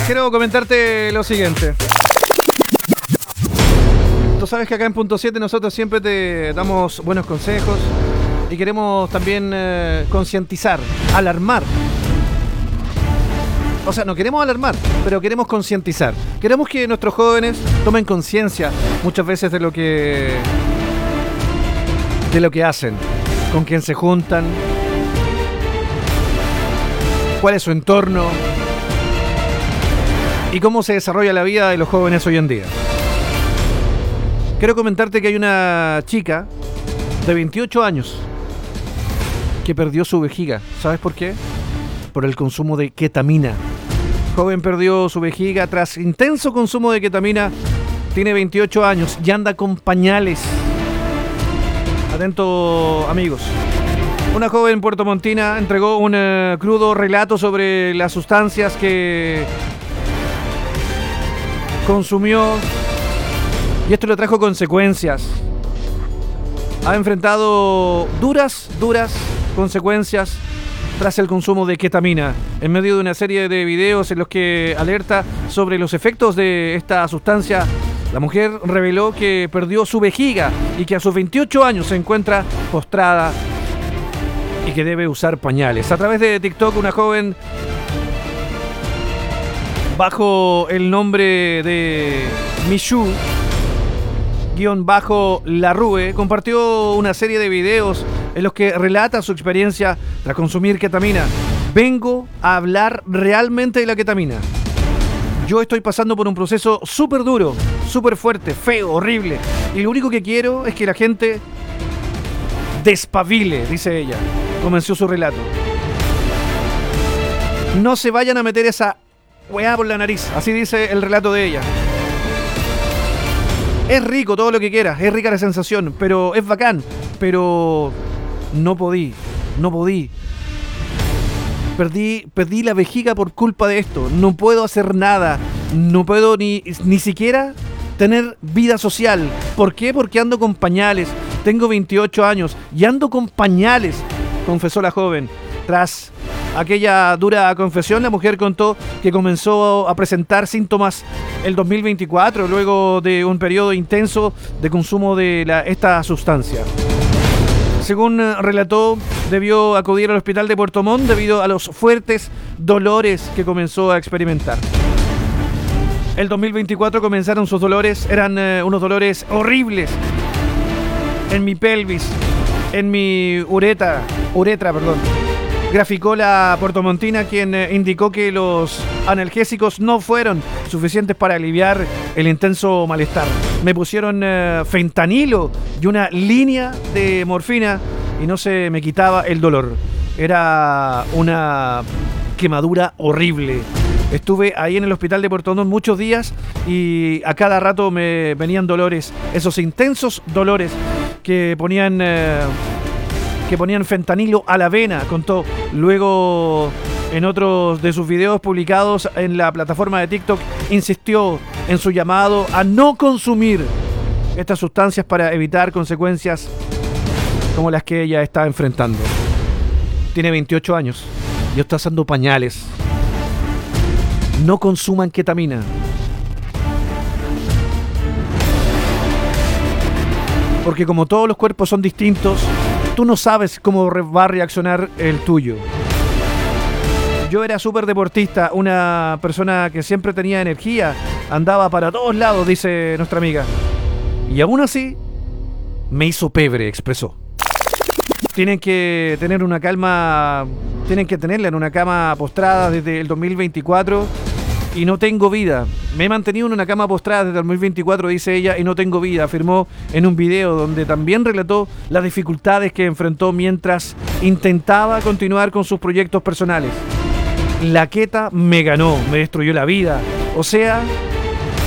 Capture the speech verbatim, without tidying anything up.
quiero comentarte lo siguiente. Tú sabes que acá en Punto siete nosotros siempre te damos buenos consejos y queremos también eh, concientizar, alarmar. O sea, no queremos alarmar, pero queremos concientizar. Queremos que nuestros jóvenes tomen conciencia muchas veces de lo que de lo que hacen, con quién se juntan, cuál es su entorno y cómo se desarrolla la vida de los jóvenes hoy en día. Quiero comentarte que hay una chica de veintiocho años que perdió su vejiga. ¿Sabes por qué? Por el consumo de ketamina. Joven perdió su vejiga tras intenso consumo de ketamina. Tiene veintiocho años y anda con pañales. Atento, amigos. Una joven puertomontina entregó un uh, crudo relato sobre las sustancias que consumió. Y esto le trajo consecuencias. Ha enfrentado duras, duras consecuencias tras el consumo de ketamina. En medio de una serie de videos en los que alerta sobre los efectos de esta sustancia, la mujer reveló que perdió su vejiga y que a sus veintiocho años se encuentra postrada y que debe usar pañales. A través de TikTok, una joven bajo el nombre de Michu guión bajo la Rue compartió una serie de videos en los que relata su experiencia tras consumir ketamina. Vengo a hablar realmente de la ketamina. Yo estoy pasando por un proceso súper duro, súper fuerte, feo, horrible. Y lo único que quiero es que la gente despabile, dice ella. Comenzó su relato. No se vayan a meter esa weá por la nariz. Así dice el relato de ella. Es rico todo lo que quieras, es rica la sensación, pero es bacán, pero no podí, no podí. Perdí, perdí la vejiga por culpa de esto, no puedo hacer nada, no puedo ni, ni siquiera tener vida social. ¿Por qué? Porque ando con pañales, tengo veintiocho años y ando con pañales, confesó la joven. Tras aquella dura confesión, la mujer contó que comenzó a presentar síntomas el dos mil veinticuatro, luego de un periodo intenso de consumo de la, esta sustancia. Según relató, debió acudir al hospital de Puerto Montt debido a los fuertes dolores que comenzó a experimentar. El dos mil veinticuatro comenzaron sus dolores, eran eh, unos dolores horribles en mi pelvis, en mi uretra, uretra, perdón. Graficó la puertomontina, quien eh, indicó que los analgésicos no fueron suficientes para aliviar el intenso malestar. Me pusieron eh, fentanilo y una línea de morfina y no se me quitaba el dolor. Era una quemadura horrible. Estuve ahí en el hospital de Puerto Montt muchos días y a cada rato me venían dolores, esos intensos dolores que ponían... Eh, que ponían fentanilo a la vena, contó. Luego, en otros de sus videos publicados en la plataforma de TikTok, insistió en su llamado a no consumir estas sustancias para evitar consecuencias como las que ella está enfrentando. Tiene veintiocho años y está usando pañales. No consuman ketamina. Porque como todos los cuerpos son distintos, tú no sabes cómo va a reaccionar el tuyo. Yo era súper deportista, una persona que siempre tenía energía, andaba para todos lados, dice nuestra amiga. Y aún así, me hizo pebre, expresó. Tienen que tener una calma, tienen que tenerla en una cama postrada desde el dos mil veinticuatro y no tengo vida. Me he mantenido en una cama postrada desde el dos mil veinticuatro, dice ella, y no tengo vida, afirmó en un video donde también relató las dificultades que enfrentó mientras intentaba continuar con sus proyectos personales. La keta me ganó, me destruyó la vida. O sea,